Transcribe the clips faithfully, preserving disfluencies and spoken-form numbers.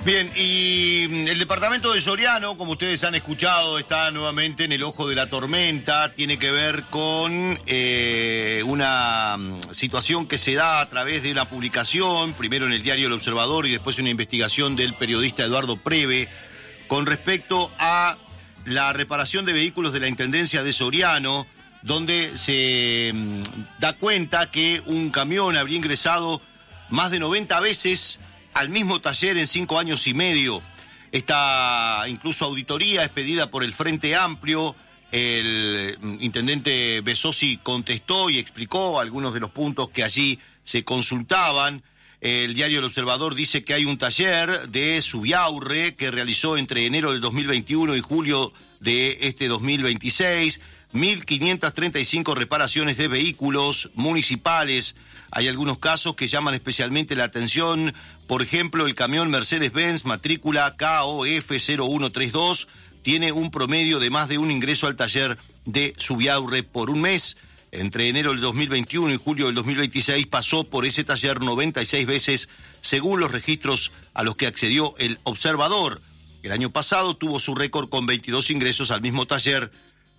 Bien, y el departamento de Soriano, como ustedes han escuchado, está nuevamente en el ojo de la tormenta. Tiene que ver con eh, una situación que se da a través de una publicación, primero en el diario El Observador y después una investigación del periodista Eduardo Preve, con respecto a la reparación de vehículos de la Intendencia de Soriano, donde se mm, da cuenta que un camión habría ingresado más de noventa veces al mismo taller en cinco años y medio. Esta incluso auditoría es pedida por el Frente Amplio. El intendente Besosi contestó y explicó algunos de los puntos que allí se consultaban. El diario El Observador dice que hay un taller de Subiaurre que realizó entre enero del dos mil veintiuno y julio de este dos mil veintiséis mil quinientas treinta y cinco reparaciones de vehículos municipales. Hay algunos casos que llaman especialmente la atención. Por ejemplo, el camión Mercedes-Benz matrícula K O F cero uno tres dos tiene un promedio de más de un ingreso al taller de Subiaurre por un mes. Entre enero del dos mil veintiuno y julio del dos mil veintiséis pasó por ese taller noventa y seis veces, según los registros a los que accedió el Observador. El año pasado tuvo su récord con veintidós ingresos al mismo taller.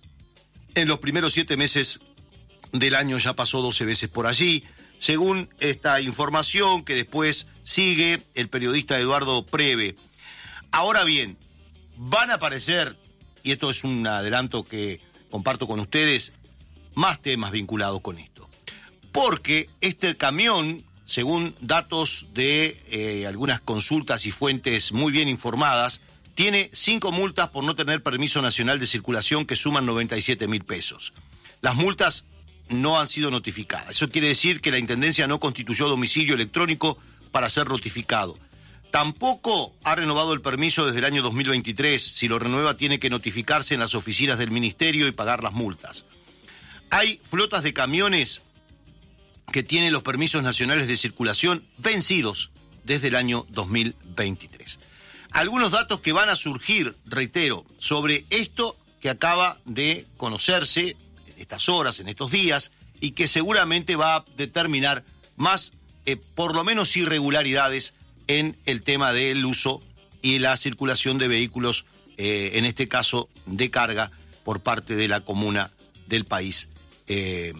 En los primeros siete meses del año ya pasó doce veces por allí. Según esta información que después sigue el periodista Eduardo Preve. Ahora bien, van a aparecer, y esto es un adelanto que comparto con ustedes, más temas vinculados con esto. Porque este camión, según datos de eh, algunas consultas y fuentes muy bien informadas, tiene cinco multas por no tener permiso nacional de circulación que suman noventa y siete mil pesos. Las multas no han sido notificadas. Eso quiere decir que la Intendencia no constituyó domicilio electrónico para ser notificado. Tampoco ha renovado el permiso desde el año dos mil veintitrés. Si lo renueva, tiene que notificarse en las oficinas del Ministerio y pagar las multas. Hay flotas de camiones que tienen los permisos nacionales de circulación vencidos desde el año dos mil veintitrés. Algunos datos que van a surgir, reitero, sobre esto que acaba de conocerse en estas horas, en estos días, y que seguramente va a determinar más, eh, por lo menos, irregularidades en el tema del uso y la circulación de vehículos, eh, en este caso de carga, por parte de la comuna del país, eh,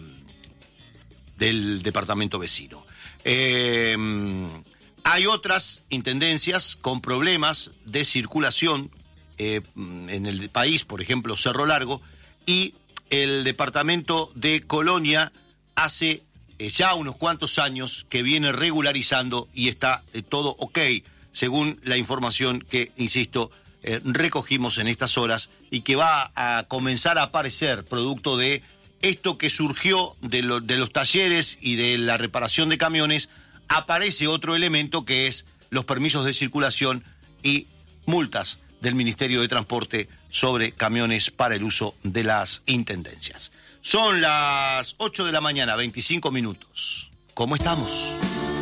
del departamento vecino. Eh, hay otras intendencias con problemas de circulación eh, en el país, por ejemplo, Cerro Largo, y el departamento de Colonia hace eh, ya unos cuantos años que viene regularizando y está eh, todo ok, según la información que, insisto, eh, recogimos en estas horas y que va a comenzar a aparecer producto de esto que surgió de, lo, de los talleres y de la reparación de camiones. Aparece otro elemento que es los permisos de circulación y multas del Ministerio de Transporte sobre camiones para el uso de las intendencias. Son las ocho de la mañana, veinticinco minutos. ¿Cómo estamos?